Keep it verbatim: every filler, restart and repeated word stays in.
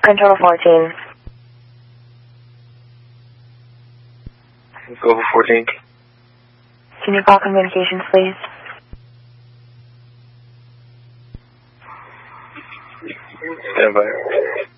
Control fourteen. Global fourteen. Can you call communications, please? Stand by.